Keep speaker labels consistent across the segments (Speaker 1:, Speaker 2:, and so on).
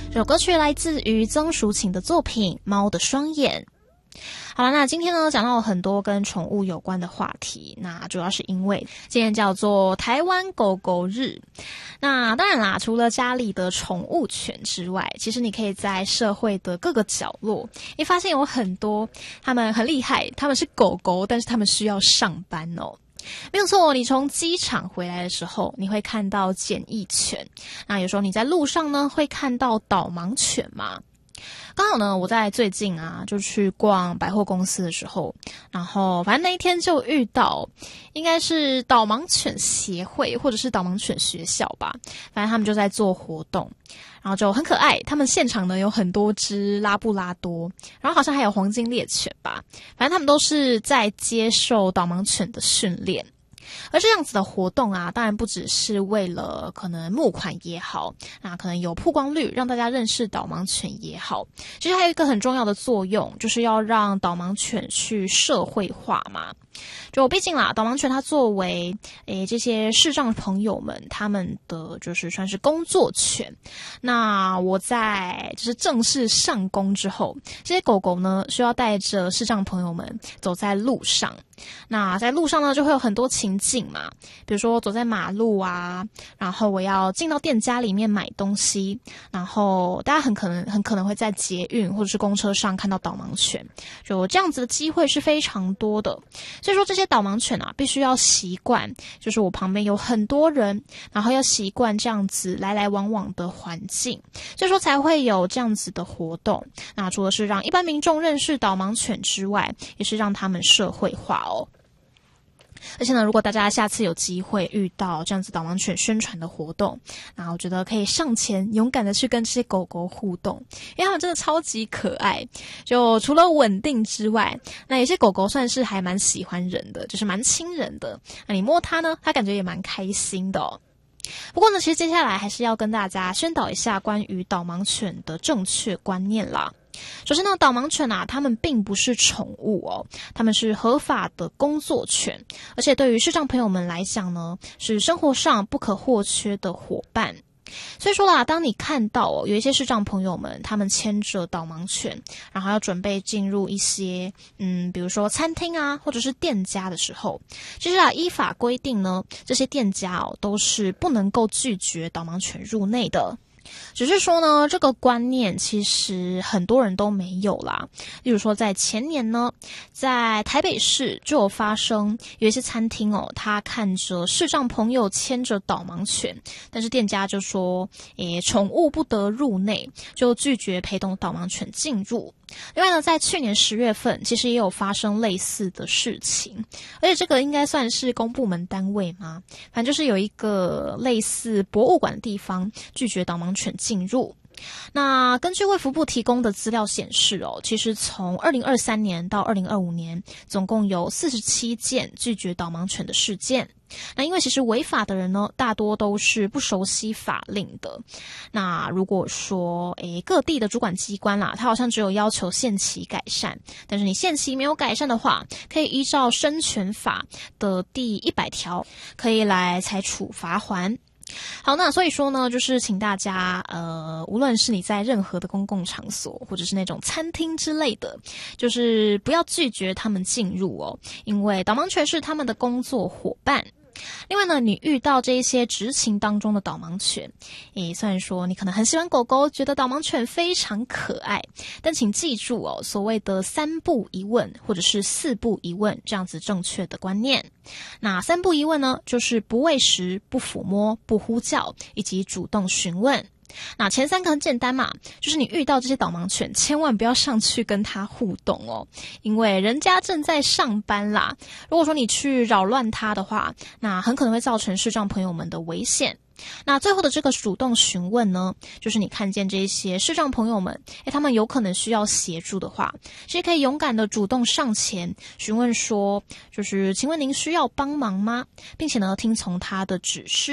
Speaker 1: 这首歌曲来自于曾淑琴的作品《猫的双眼》。好了，那今天呢讲到很多跟宠物有关的话题，那主要是因为今天叫做台湾狗狗日。那当然啦，除了家里的宠物犬之外，其实你可以在社会的各个角落，你发现有很多他们很厉害，他们是狗狗，但是他们需要上班哦。没有错，你从机场回来的时候，你会看到检疫犬。那有时候你在路上呢，会看到导盲犬嘛。刚好呢，我在最近啊，就去逛百货公司的时候，然后反正那一天就遇到，应该是导盲犬协会或者是导盲犬学校吧，反正他们就在做活动，然后就很可爱。他们现场呢有很多只拉布拉多，然后好像还有黄金猎犬吧，反正他们都是在接受导盲犬的训练。而这样子的活动啊，当然不只是为了可能募款也好，那可能有曝光率让大家认识导盲犬也好，其实还有一个很重要的作用，就是要让导盲犬去社会化嘛。就毕竟啦，导盲犬它作为这些视障朋友们他们的就是算是工作犬。那我在就是正式上工之后，这些狗狗呢需要带着视障朋友们走在路上。那在路上呢就会有很多情境嘛，比如说走在马路啊，然后我要进到店家里面买东西，然后大家很可能会在捷运或者是公车上看到导盲犬，就这样子的机会是非常多的。所以说这些导盲犬啊必须要习惯，就是我旁边有很多人，然后要习惯这样子来来往往的环境，所以说才会有这样子的活动。那除了是让一般民众认识导盲犬之外，也是让他们社会化哦。而且呢，如果大家下次有机会遇到这样子导盲犬宣传的活动，那我觉得可以上前勇敢的去跟这些狗狗互动，因为它们真的超级可爱。就除了稳定之外，那有些狗狗算是还蛮喜欢人的，就是蛮亲人的。那你摸它呢，它感觉也蛮开心的哦。不过呢，其实接下来还是要跟大家宣导一下关于导盲犬的正确观念啦。首先呢，导盲犬啊，它们并不是宠物哦，它们是合法的工作犬，而且对于视障朋友们来讲呢，是生活上不可或缺的伙伴。所以说啦，当你看到有一些视障朋友们他们牵着导盲犬，然后要准备进入一些比如说餐厅啊或者是店家的时候，其实啊依法规定呢，这些店家都是不能够拒绝导盲犬入内的。只是说呢，这个观念其实很多人都没有啦。例如说在前年呢，在台北市就有发生有一些餐厅他看着视障朋友牵着导盲犬，但是店家就说宠物不得入内，就拒绝陪同导盲犬进入。另外呢，在去年10月份其实也有发生类似的事情，而且这个应该算是公部门单位吗？反正就是有一个类似博物馆的地方拒绝导盲犬进入。那根据卫福部提供的资料显示其实从2023年到2025年总共有47件拒绝导盲犬的事件。那因为其实违法的人呢，大多都是不熟悉法令的。那如果说各地的主管机关啦，他好像只有要求限期改善，但是你限期没有改善的话，可以依照生权法的第100条可以来采处罚锾。好，那所以说呢，就是请大家无论是你在任何的公共场所或者是那种餐厅之类的，就是不要拒绝他们进入因为导盲犬是他们的工作伙伴。另外呢，你遇到这一些执勤当中的导盲犬，虽然说你可能很喜欢狗狗，觉得导盲犬非常可爱，但请记住所谓的3不一问或者是4不一问这样子正确的观念。那3不一问呢，就是不喂食、不抚摸、不呼叫，以及主动询问。那前3个很简单嘛，就是你遇到这些导盲犬，千万不要上去跟它互动因为人家正在上班啦。如果说你去扰乱它的话，那很可能会造成视障朋友们的危险。那最后的这个主动询问呢，就是你看见这些视障朋友们他们有可能需要协助的话，其实可以勇敢的主动上前询问说，就是请问您需要帮忙吗，并且呢听从他的指示。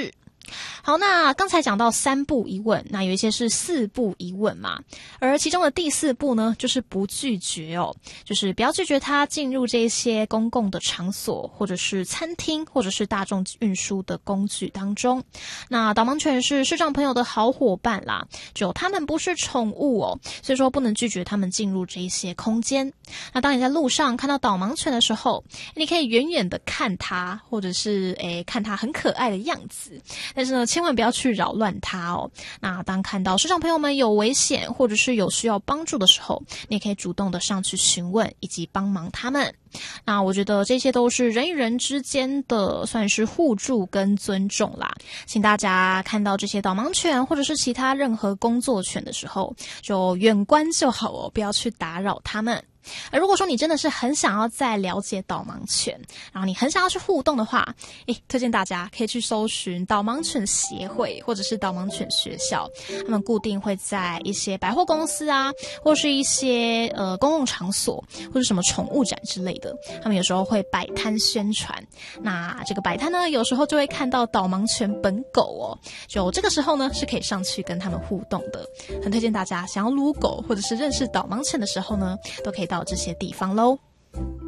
Speaker 1: 好，那刚才讲到3不一问，那有一些是4不一问嘛，而其中的第4步呢，就是不拒绝哦，就是不要拒绝他进入这些公共的场所，或者是餐厅，或者是大众运输的工具当中。那导盲犬是视障朋友的好伙伴啦，就他们不是宠物哦，所以说不能拒绝他们进入这一些空间。那当你在路上看到导盲犬的时候，你可以远远的看它，或者是看它很可爱的样子，但是呢，千万不要去扰乱它哦。那当看到视障朋友们有危险，或者是有需要帮助的时候，你也可以主动的上去询问以及帮忙他们。那我觉得这些都是人与人之间的算是互助跟尊重啦，请大家看到这些导盲犬或者是其他任何工作犬的时候，就远观就好哦，不要去打扰他们。而如果说你真的是很想要再了解导盲犬，然后你很想要去互动的话，推荐大家可以去搜寻导盲犬协会或者是导盲犬学校，他们固定会在一些百货公司啊，或是一些公共场所，或者什么宠物展之类的，他们有时候会摆摊宣传。那这个摆摊呢，有时候就会看到导盲犬本狗哦，就这个时候呢是可以上去跟他们互动的。很推荐大家想要撸狗或者是认识导盲犬的时候呢，都可以到这些地方咯。